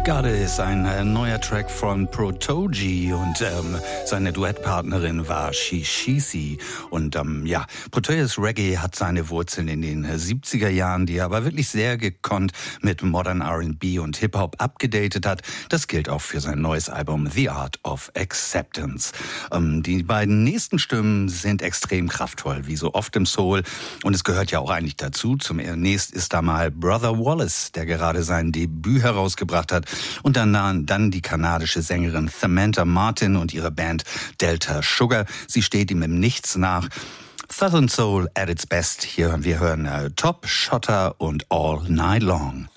Got It ist ein neuer Track von Protoji und seine Duettpartnerin war Shishisi. Und Proteus Reggae hat seine Wurzeln in den 70er Jahren, die er aber wirklich sehr gekonnt mit Modern R&B und Hip-Hop abgedatet hat. Das gilt auch für sein neues Album The Art of Acceptance. Die beiden nächsten Stimmen sind extrem kraftvoll, wie so oft im Soul. Und es gehört ja auch eigentlich dazu. Zunächst ist da mal Brother Wallace, der gerade sein Debüt herausgebracht hat. Und dann die kanadische Sängerin Samantha Martin und ihre Band Delta Sugar. Sie steht ihm im Nichts nach. Southern Soul at its best. Wir hören Top Shotter und All Night Long.